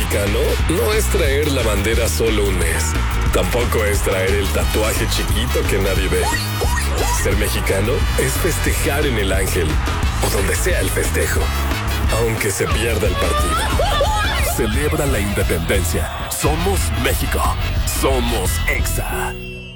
mexicano no es traer la bandera solo un mes. Tampoco es traer el tatuaje chiquito que nadie ve. Ser mexicano es festejar en el Ángel o donde sea el festejo, aunque se pierda el partido. Celebra la independencia. Somos México. Somos EXA.